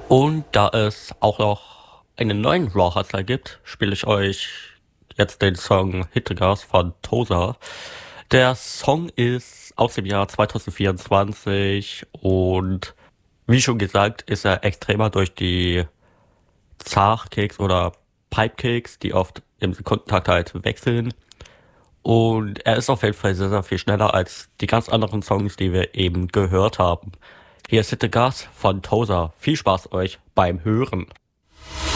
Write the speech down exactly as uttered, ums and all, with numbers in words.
Und da es auch noch einen neuen Raw-Hustler gibt, spiele ich euch jetzt den Song Hittegas von Tosa. Der Song ist aus dem Jahr zwanzig vierundzwanzig und wie schon gesagt ist er extremer durch die Zachkicks oder Pipekicks, die oft im Sekundentakt halt wechseln. Und er ist auf jeden Fall sehr, sehr viel schneller als die ganz anderen Songs, die wir eben gehört haben. Hier ist Hittegas von Tosa. Viel Spaß euch beim Hören.